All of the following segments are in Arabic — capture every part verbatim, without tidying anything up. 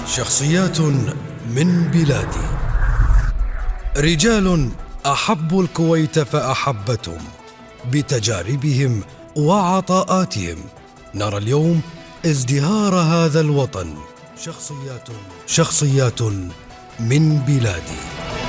شخصيات من بلادي، رجال أحبوا الكويت فأحبتهم بتجاربهم وعطاءاتهم. نرى اليوم ازدهار هذا الوطن. شخصيات شخصيات من بلادي.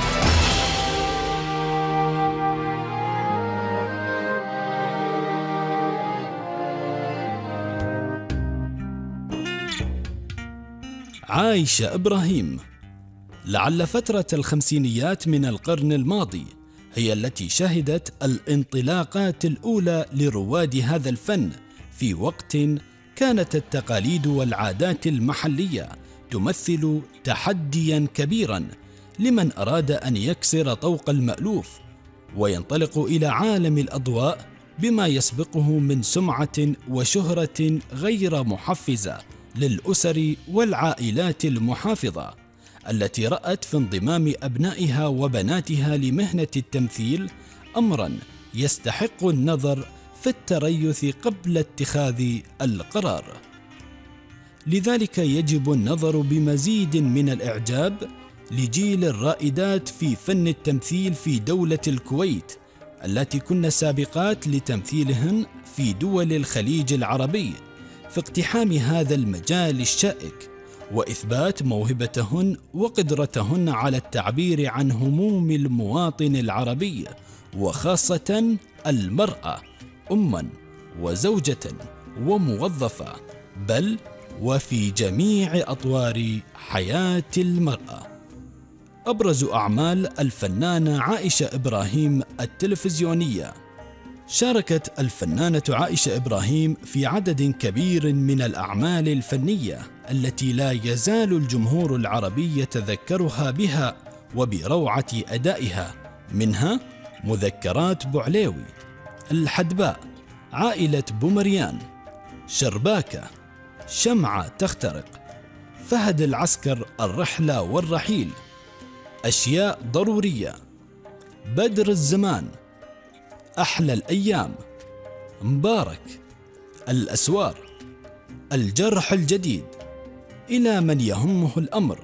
عايشة إبراهيم. لعل فترة الخمسينيات من القرن الماضي هي التي شهدت الانطلاقات الأولى لرواد هذا الفن، في وقت كانت التقاليد والعادات المحلية تمثل تحديا كبيرا لمن أراد أن يكسر طوق المألوف وينطلق إلى عالم الأضواء بما يسبقه من سمعة وشهرة غير محفزة للأسر والعائلات المحافظة، التي رأت في انضمام أبنائها وبناتها لمهنة التمثيل أمرا يستحق النظر في التريث قبل اتخاذ القرار. لذلك يجب النظر بمزيد من الإعجاب لجيل الرائدات في فن التمثيل في دولة الكويت، التي كن سابقات لتمثيلهن في دول الخليج العربي، في اقتحام هذا المجال الشائك وإثبات موهبتهن وقدرتهن على التعبير عن هموم المواطن العربي، وخاصة المرأة، أما وزوجة وموظفة، بل وفي جميع أطوار حياة المرأة. أبرز أعمال الفنانة عائشة إبراهيم التلفزيونية. شاركت الفنانة عائشة إبراهيم في عدد كبير من الأعمال الفنية التي لا يزال الجمهور العربي يتذكرها بها وبروعة أدائها، منها مذكرات بوعليوي، الحدباء، عائلة بومريان، شرباكة، شمعة تخترق، فهد العسكر، الرحلة والرحيل، أشياء ضرورية، بدر الزمان، أحلى الأيام، مبارك، الأسوار، الجرح الجديد، إلى من يهمه الأمر،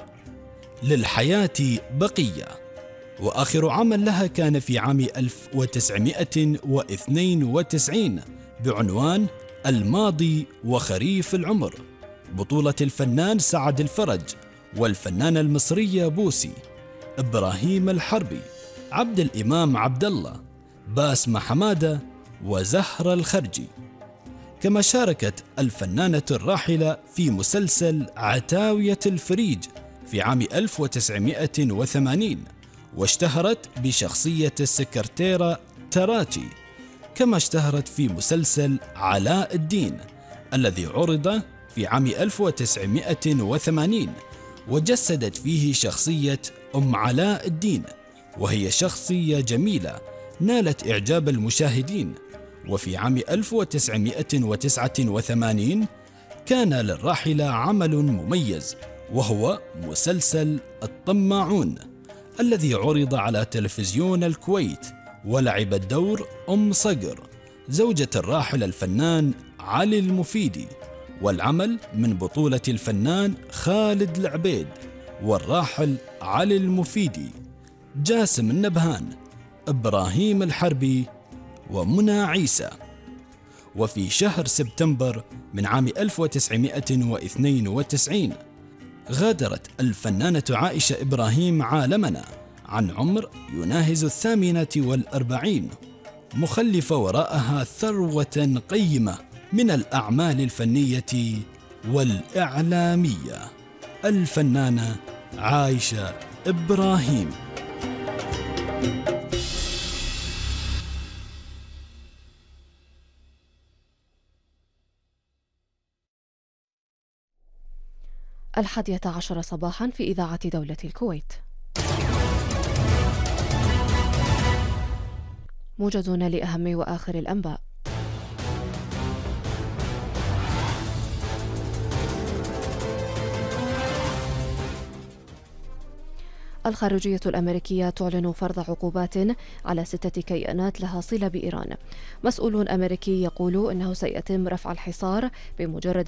للحياة بقية. وآخر عمل لها كان في عام ألف وتسعمائة واثنين وتسعين بعنوان الماضي وخريف العمر، بطولة الفنان سعد الفرج والفنانة المصرية بوسي، إبراهيم الحربي، عبد الإمام عبد الله، باسمة حمادة، وزهرة الخرجي. كما شاركت الفنانة الراحلة في مسلسل عتاوية الفريج في عام ألف وتسعمائة وثمانين، واشتهرت بشخصية السكرتيرة تراتي. كما اشتهرت في مسلسل علاء الدين الذي عرض في عام ألف وتسعمائة وثمانين، وجسدت فيه شخصية أم علاء الدين، وهي شخصية جميلة نالت إعجاب المشاهدين. وفي عام ألف وتسعمائة وتسعة وثمانين كان للراحلة عمل مميز، وهو مسلسل الطماعون الذي عرض على تلفزيون الكويت، ولعبت دور أم صقر زوجة الراحل الفنان علي المفيدي، والعمل من بطولة الفنان خالد العبيد والراحل علي المفيدي، جاسم النبهان، إبراهيم الحربي، ومنى عيسى. وفي شهر سبتمبر من عام ألف وتسعمائة واثنين وتسعين غادرت الفنانة عائشة إبراهيم عالمنا عن عمر يناهز الثامنة والأربعين، مخلفة وراءها ثروة قيمة من الأعمال الفنية والإعلامية. الفنانة عايشة إبراهيم. الحادية عشر صباحا في إذاعة دولة الكويت. موجز لأهم وآخر الأنباء. الخارجية الأمريكية تعلن فرض عقوبات على ستة كيانات لها صلة بإيران. مسؤول أمريكي يقول إنه سيتم رفع الحصار بمجرد